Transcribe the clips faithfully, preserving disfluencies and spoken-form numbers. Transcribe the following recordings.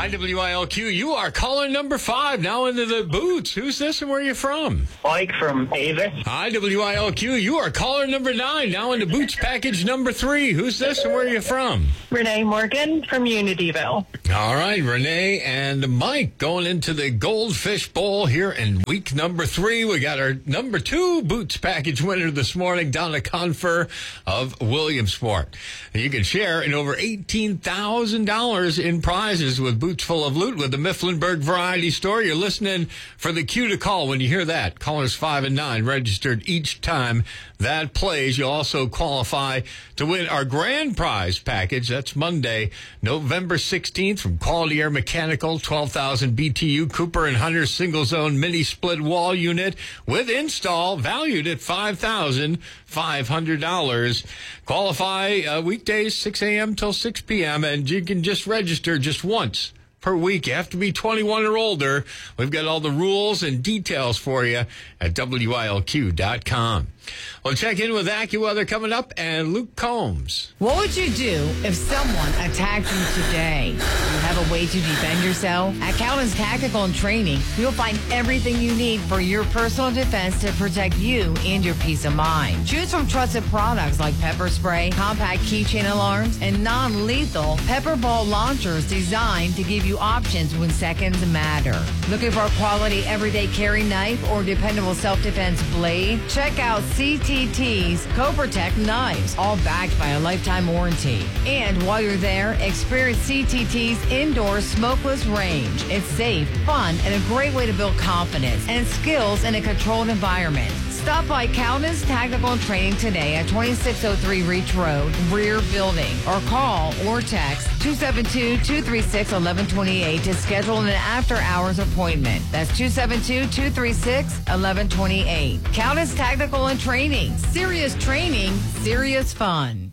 Hi, W I L Q. You are caller number five, now into the boots. Who's this and where are you from? Mike from Avis. Hi, W I L Q. You are caller number nine, now into boots package number three. Who's this and where are you from? Renee Morgan from Unityville. All right, Renee and Mike going into the Goldfish Bowl here in week number three. We got our number two boots package winner this morning, Donna Confer of Williamsport. And you can share in over eighteen thousand dollars in prizes with Boots Full of Loot with the Mifflinburg Variety Store. You're listening for the cue to call when you hear that. Callers five and nine registered each time that plays. You'll also qualify to win our grand prize package. That's Monday, November sixteenth from Quality Air Mechanical, twelve thousand B T U Cooper and Hunter single zone mini split wall unit with install valued at five thousand five hundred dollars. Qualify uh, weekdays six a.m. till six p.m. and you can just register just once per week. You have to be twenty-one or older. We've got all the rules and details for you at W I L Q dot com. We'll check in with AccuWeather coming up and Luke Combs. What would you do if someone attacked you today? You have a way to defend yourself? At Calvin's Tactical and Training, you'll find everything you need for your personal defense to protect you and your peace of mind. Choose from trusted products like pepper spray, compact keychain alarms, and non-lethal pepper ball launchers designed to give you options when seconds matter. Looking for a quality everyday carry knife or dependable self-defense blade? Check out C T T's CoProtect knives, all backed by a lifetime warranty. And while you're there, experience C T T's indoor smokeless range. It's safe, fun, and a great way to build confidence and skills in a controlled environment. Stop by Calvin's Tactical and Training today at twenty-six oh three Reach Road, rear building, or call or text two seven two, two three six, one one two eight to schedule an after-hours appointment. That's two seven two, two three six, one one two eight. Calvin's Tactical and Training. Serious training, serious fun.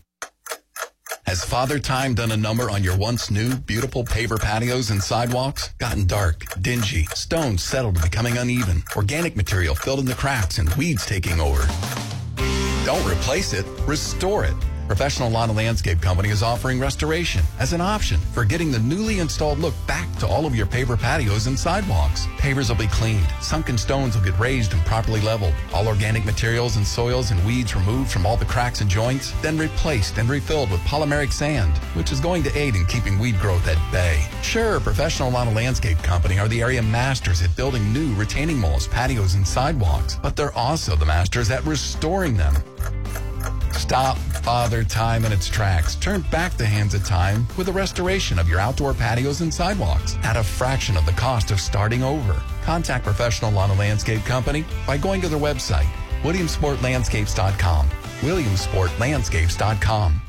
Has Father Time done a number on your once new, beautiful paver patios and sidewalks? Gotten dark, dingy, stones settled and becoming uneven, organic material filled in the cracks, and weeds taking over. Don't replace it, restore it. Professional Lawn and Landscape Company is offering restoration as an option for getting the newly installed look back to all of your paver patios and sidewalks. Pavers will be cleaned, sunken stones will get raised and properly leveled, all organic materials and soils and weeds removed from all the cracks and joints, then replaced and refilled with polymeric sand, which is going to aid in keeping weed growth at bay. Sure, Professional Lawn and Landscape Company are the area masters at building new retaining walls, patios, and sidewalks, but they're also the masters at restoring them. Stop Father Time in its tracks. Turn back the hands of time with a restoration of your outdoor patios and sidewalks at a fraction of the cost of starting over. Contact Professional Lawn and Landscape Company by going to their website, williamsport landscapes dot com. williamsport landscapes dot com.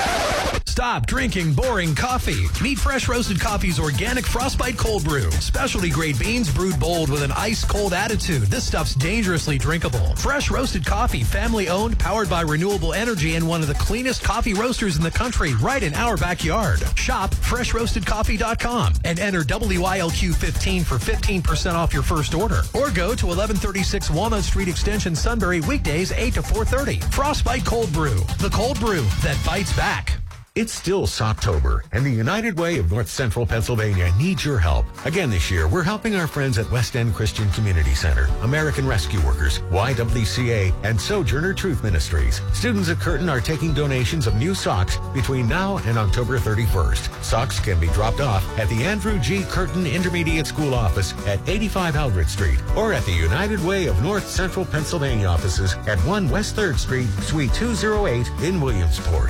Stop drinking boring coffee. Meet Fresh Roasted Coffee's organic Frostbite Cold Brew. Specialty grade beans brewed bold with an ice-cold attitude. This stuff's dangerously drinkable. Fresh Roasted Coffee, family owned, powered by renewable energy, and one of the cleanest coffee roasters in the country, right in our backyard. Shop fresh roasted coffee dot com and enter W I L Q fifteen for fifteen percent off your first order. Or go to eleven thirty-six Walnut Street Extension, Sunbury, weekdays eight to four thirty. Frostbite Cold Brew. The cold brew that bites back. It's still Soptober, and the United Way of North Central Pennsylvania needs your help. Again this year, we're helping our friends at West End Christian Community Center, American Rescue Workers, Y W C A, and Sojourner Truth Ministries. Students at Curtin are taking donations of new socks between now and October thirty-first. Socks can be dropped off at the Andrew G. Curtin Intermediate School office at eighty-five Eldred Street, or at the United Way of North Central Pennsylvania offices at one West third Street, Suite two oh eight in Williamsport.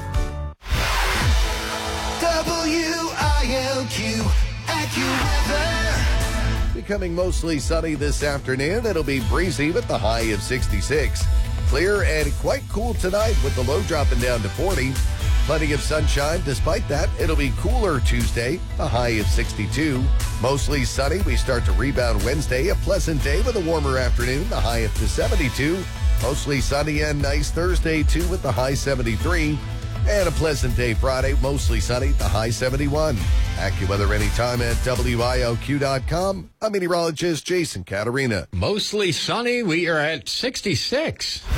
W I L Q AccuWeather. Becoming mostly sunny this afternoon. It'll be breezy with the high of sixty-six. Clear and quite cool tonight with the low dropping down to forty. Plenty of sunshine. Despite that, it'll be cooler Tuesday, the high of sixty-two. Mostly sunny. We start to rebound Wednesday. A pleasant day with a warmer afternoon, the high up to seventy-two. Mostly sunny and nice Thursday, too, with the high seventy-three. And a pleasant day Friday, mostly sunny, the high seventy-one. AccuWeather anytime at W I L Q dot com. I'm meteorologist Jason Caterina. Mostly sunny. We are at sixty-six.